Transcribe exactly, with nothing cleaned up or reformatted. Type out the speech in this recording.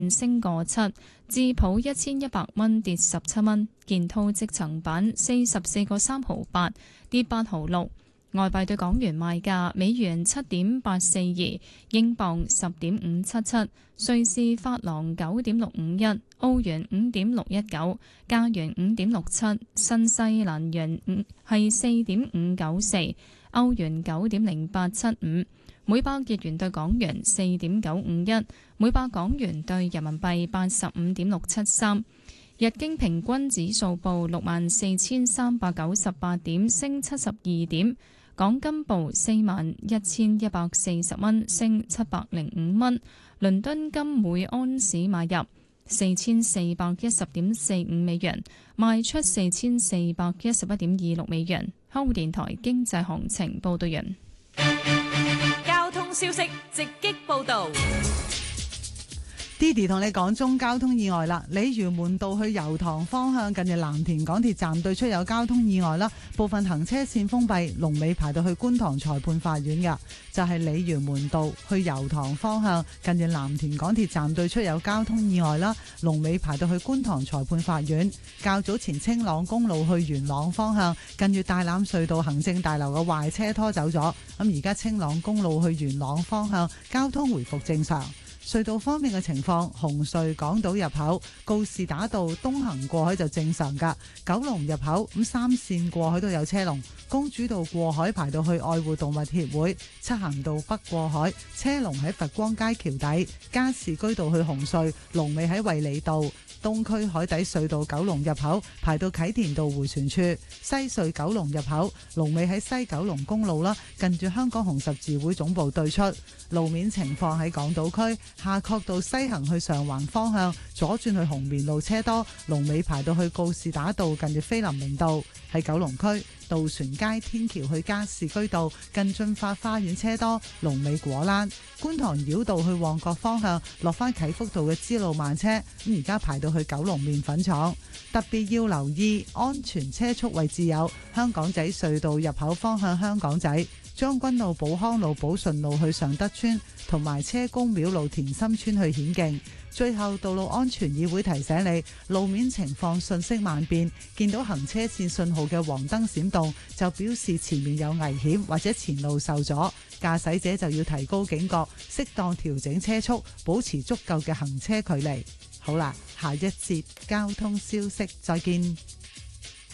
升個七，智普一千一百蚊跌十七蚊，建滔積層板四十四個三毫八跌八毫六。外幣對港元賣價：美元七點八四二，英鎊十點五七七，瑞士法郎九點六五一，澳元五點六一九，加元五點六七，新西蘭元係四點五九四，歐元九點零八七五，每百日元對港元四點九五一，每百港元對人民幣八十五點六七三。日經平均指數報六萬四千三百九十八點，升七十二點。港金報四萬一千一百四十蚊，升七百零五蚊。倫敦金每安士買入四千四百一十點四五美元，賣出四千四百一十一點二六美元。香港電台經濟行情報道完。 交通消息直擊報道。 Didi 同你講中交通意外啦，鯉魚門道去油塘方向近住藍田港鐵站對出有交通意外啦，部分行車線封閉，龍尾排到去觀塘裁判法院㗎，就係鯉魚門道去油塘方向近住藍田港鐵站對出有交通意外啦，龍尾排到去觀塘裁判法院。較早前青朗公路去元朗方向近住大欖隧道行政大樓嘅壞車拖走咗，咁而家青朗公路去元朗方向交通回復正常。隧道方面嘅情況，紅隧港島入口告士打道東行過海就正常㗎，九龍入口咁三線過海都有車龍，公主道過海排到去愛護動物協會，漆咸道北過海車龍喺佛光街橋底，加士居道去紅隧龍尾喺衛理道，東區海底隧道九龍入口排到啟田道迴旋處，西隧九龍入口龍尾喺西九龍公路啦，近住香港紅十字會總部對出。路面情況喺港島區夏慤道西行去上環方向左轉去紅棉路車多，龍尾排到去告士打道近住菲林明道。喺九龍區渡船街天橋去加士居道近駿發花園車多，龍尾果欄。觀塘繞道去旺角方向落翻啟福道嘅支路慢車，咁而家排到去九龍麵粉廠。特別要留意安全車速位置有香港仔隧道入口方向香港仔、將軍澳寶康路寶順路去尚德村，同埋車公廟路田心村去顯徑。最後，道路安全議會提醒你，路面情況瞬息萬變，見到行車線信號嘅黃燈閃動，就表示前面有危險或者前路受阻，駕駛者就要提高警覺，適當調整車速，保持足夠嘅行車距離。好啦，下一節交通消息，再見。